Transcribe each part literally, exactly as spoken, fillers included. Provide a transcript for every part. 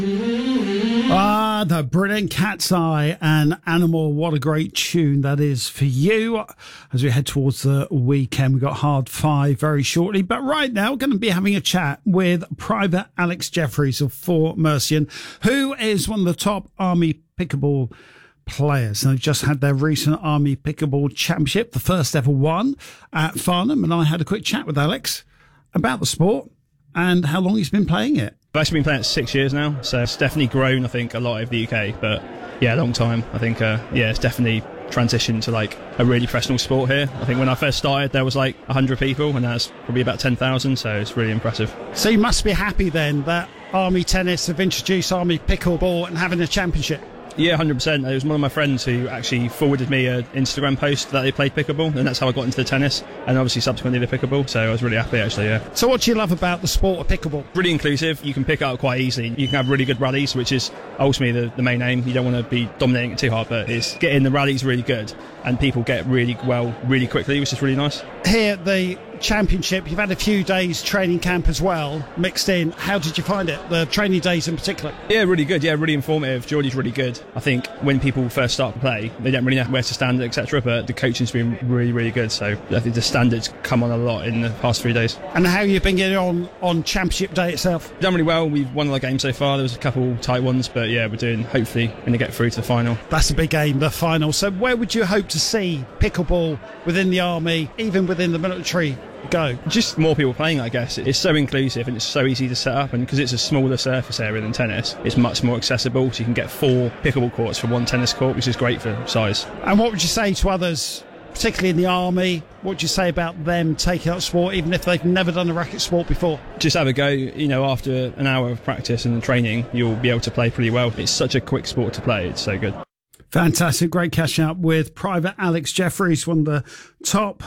Ah, the brilliant Cat's Eye and Animal. What a great tune that is for you. As we head towards the weekend, we've got Hard Five very shortly. But right now, we're going to be having a chat with Private Alex Jeffries of Fort Mercian, who is one of the top Army Pickleball players. And they've just had their recent Army Pickleball Championship, the first ever one at Farnham. And I had a quick chat with Alex about the sport and how long he's been playing it. I've actually been playing it six years now, so it's definitely grown, I think, a lot over the U K. But yeah, a long time. I think, uh, yeah, it's definitely transitioned to like a really professional sport here. I think when I first started, there was like one hundred people, and now it's probably about ten thousand, so it's really impressive. So you must be happy then that Army Tennis have introduced Army Pickleball and having a championship. Yeah, one hundred percent. It was one of my friends who actually forwarded me an Instagram post that they played pickleball, and that's how I got into the tennis, and obviously subsequently the pickleball, so I was really happy actually, yeah. So what do you love about the sport of pickleball? Really inclusive. You can pick it up quite easily. You can have really good rallies, which is ultimately the, the main aim. You don't want to be dominating it too hard, but it's getting the rallies really good, and people get really well really quickly, which is really nice. Here at the championship, you've had a few days training camp as well mixed in. How did you find it, the training days in particular? Yeah, really good. Yeah, really informative. Geordie's really good. I think when people first start to play, they don't really know where to stand, etc., but the coaching's been really really good, so I think the standards come on a lot in the past three days. And how you've been getting on on championship day itself? Done really well. We've won all the games so far. There was a couple tight ones, but yeah, we're doing, hopefully going to get through to the final. That's a big aim, the final. So where would you hope to see pickleball within the army, even within the military, go? Just more people playing, I guess. It's so inclusive and it's so easy to set up, and because it's a smaller surface area than tennis, it's much more accessible, so you can get four pickleball courts for one tennis court, which is great for size. And what would you say to others, particularly in the army? What would you say about them taking up sport, even if they've never done a racket sport before? Just have a go. You know, after an hour of practice and training, you'll be able to play pretty well. It's such a quick sport to play. It's so good. Fantastic. Great catching up with Private Alex Jeffries, one of the top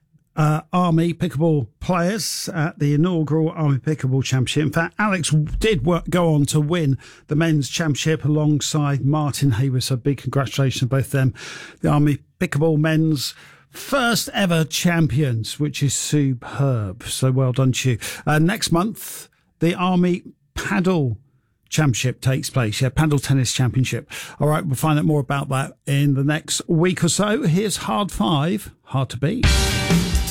Uh, Army Pickleball players at the inaugural Army Pickleball Championship. In fact, Alex did work, go on to win the men's championship alongside Martin Hayward, so big congratulations to both of them. The Army Pickleball men's first ever champions, which is superb. So well done to you. Uh, next month, the Army Paddle Championship takes place. Yeah, Paddle Tennis Championship. All right, we'll find out more about that in the next week or so. Here's Hard Five, Hard to Beat.